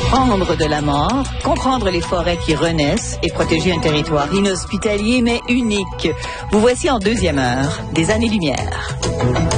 Prendre de la mort, comprendre les forêts qui renaissent et protéger un territoire inhospitalier mais unique. Vous voici en deuxième heure des années-lumière.